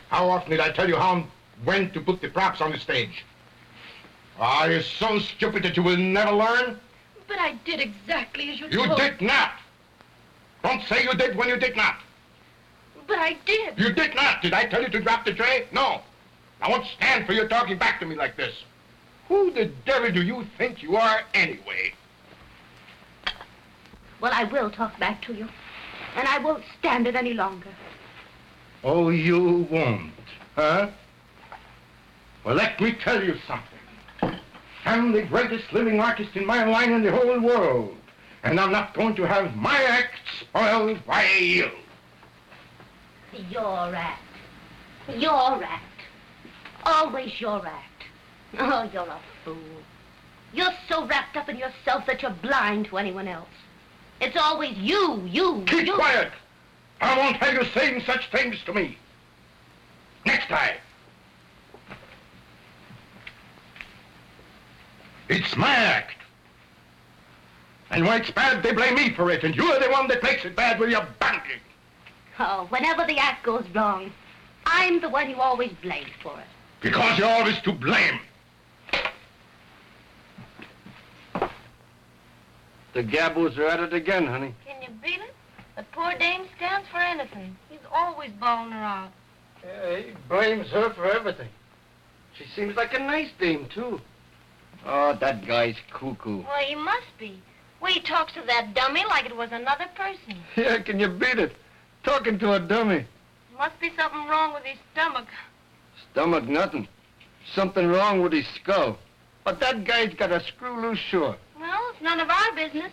How often did I tell you how and when to put the props on the stage? Are you so stupid that you will never learn? But I did exactly as you told me. You did not. Don't say you did when you did not. But I did. You did not. Did I tell you to drop the tray? No. I won't stand for you talking back to me like this. Who the devil do you think you are anyway? Well, I will talk back to you. And I won't stand it any longer. Oh, you won't, huh? Well, let me tell you something. I'm the greatest living artist in my line in the whole world. And I'm not going to have my act spoiled by you. Your act. Your act. Always your act. Oh, you're a fool. You're so wrapped up in yourself that you're blind to anyone else. It's always you. Keep quiet. I won't have you saying such things to me. Next time. It's my act. And when it's bad, they blame me for it, and you're the one that makes it bad with your banking. Oh, whenever the act goes wrong, I'm the one you always blame for it. Because you're always to blame. The Gabos are at it again, honey. Can you beat it? The poor dame stands for anything. He's always bawling her out. Yeah, he blames her for everything. She seems like a nice dame, too. Oh, that guy's cuckoo. Well, he must be. Well, he talks to that dummy like it was another person. Yeah, can you beat it? Talking to a dummy. Must be something wrong with his stomach. Stomach, nothing. Something wrong with his skull. But that guy's got a screw loose sure. Well, it's none of our business.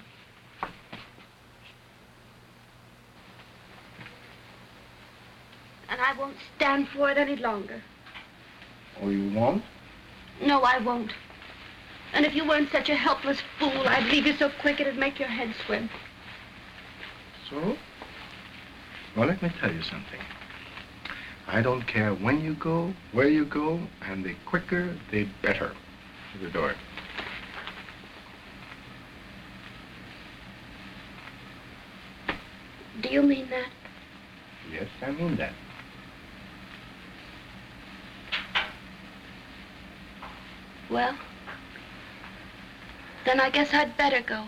And I won't stand for it any longer. Oh, you won't? No, I won't. And if you weren't such a helpless fool, I'd leave you so quick it'd make your head swim. So? Well, let me tell you something. I don't care when you go, where you go, and the quicker, the better. To the door. Do you mean that? Yes, I mean that. Well, then I guess I'd better go.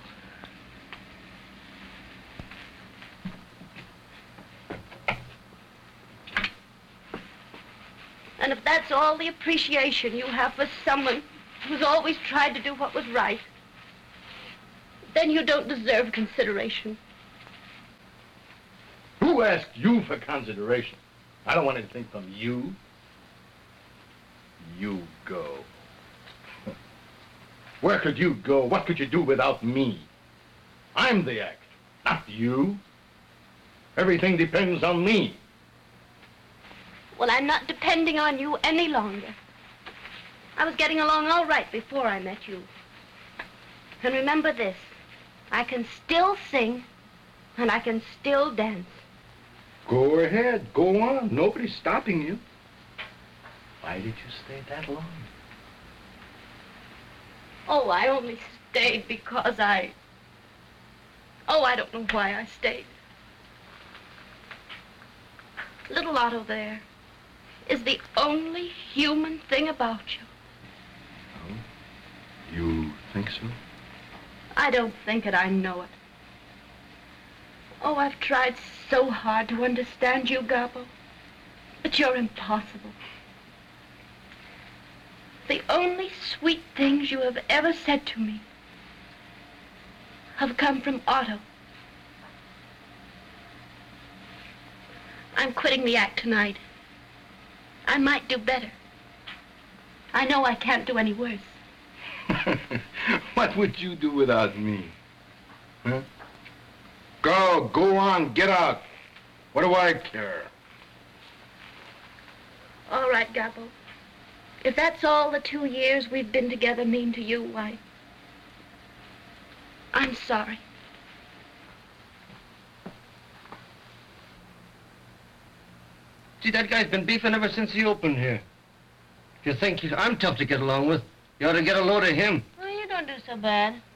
And if that's all the appreciation you have for someone who's always tried to do what was right, then you don't deserve consideration. Who asked you for consideration? I don't want anything from you. You go. Where could you go? What could you do without me? I'm the act, not you. Everything depends on me. Well, I'm not depending on you any longer. I was getting along all right before I met you. And remember this, I can still sing, and I can still dance. Go ahead, go on. Nobody's stopping you. Why did you stay that long? Oh, I only stayed because I don't know why I stayed. Little Otto there is the only human thing about you. Oh? You think so? I don't think it, I know it. Oh, I've tried so hard to understand you, Gabo, but you're impossible. The only sweet things you have ever said to me have come from Otto. I'm quitting the act tonight. I might do better. I know I can't do any worse. What would you do without me? Huh? Go on, get out. What do I care? All right, Gabo. If that's all the 2 years we've been together mean to you, why, I'm sorry. See, that guy's been beefing ever since he opened here. If you think I'm tough to get along with, you ought to get a load of him. Well, you don't do so bad.